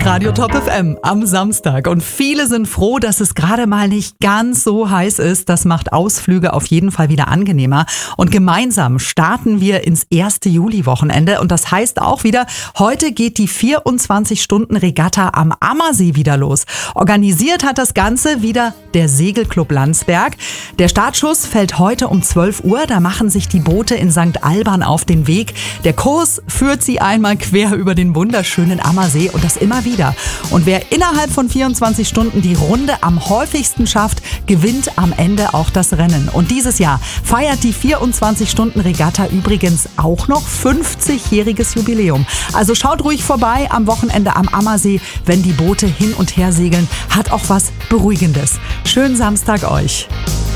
Hitradio Top FM am Samstag. Und viele sind froh, dass es gerade mal nicht ganz so heiß ist. Das macht Ausflüge auf jeden Fall wieder angenehmer. Und gemeinsam starten wir ins erste Juli-Wochenende. Und das heißt auch wieder, heute geht die 24-Stunden-Regatta am Ammersee wieder los. Organisiert hat das Ganze wieder der Segelclub Landsberg. Der Startschuss fällt heute um 12 Uhr. Da machen sich die Boote in St. Alban auf den Weg. Der Kurs führt sie einmal quer über den wunderschönen Ammersee und das immer wieder. Und wer innerhalb von 24 Stunden die Runde am häufigsten schafft, gewinnt am Ende auch das Rennen. Und dieses Jahr feiert die 24-Stunden-Regatta übrigens auch noch 50-jähriges Jubiläum. Also schaut ruhig vorbei am Wochenende am Ammersee, wenn die Boote hin und her segeln. Hat auch was Beruhigendes. Schönen Samstag euch.